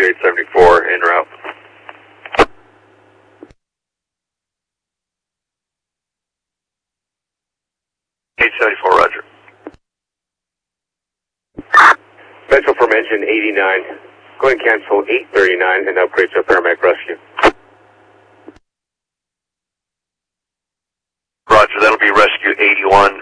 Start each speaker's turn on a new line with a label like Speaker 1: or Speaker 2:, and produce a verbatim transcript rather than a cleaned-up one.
Speaker 1: eight seventy-four, en route. eight seventy-four, roger. Metro from engine eighty-nine. Go ahead and cancel eight thirty-nine and upgrade to paramedic rescue.
Speaker 2: Roger, that'll be rescue eighty-one.